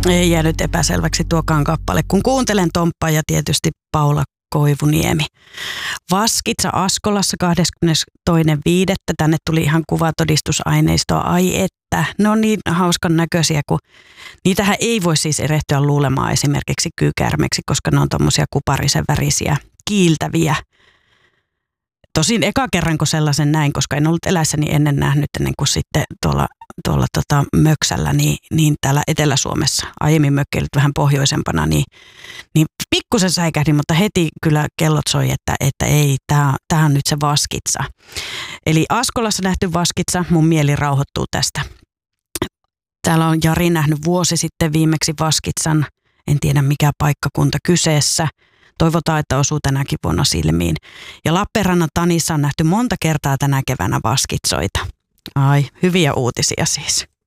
Ei jäänyt epäselväksi tuokaan kappale, kun kuuntelen Tomppaa ja tietysti Paula Koivuniemi. Vaskitsa Askolassa 22.5. Tänne tuli ihan kuvatodistusaineistoa. Ai että, ne on niin hauskan näköisiä, kun niitähän ei voi siis erehtyä luulemaan esimerkiksi kyykäärmeeksi, koska ne on tommosia kuparisen värisiä, kiiltäviä. Tosin eka kerran, kun sellaisen näin, koska en ollut eläissäni ennen nähnyt ennen kuin sitten tuolla Möksällä, niin täällä Etelä-Suomessa, aiemmin mökkeilyt vähän pohjoisempana, niin pikkusen säikähdin, mutta heti kyllä kellot soi, että ei, tämä on nyt se Vaskitsa. Eli Askolassa nähty Vaskitsa, mun mieli rauhoittuu tästä. Täällä on Jari nähnyt vuosi sitten viimeksi Vaskitsan, en tiedä mikä paikkakunta kyseessä. Toivotaan, että osuu tänäkin vuonna silmiin. Ja Lappeenrannan Tanissa on nähty monta kertaa tänä keväänä Vaskitsoita. Ai, hyviä uutisia siis.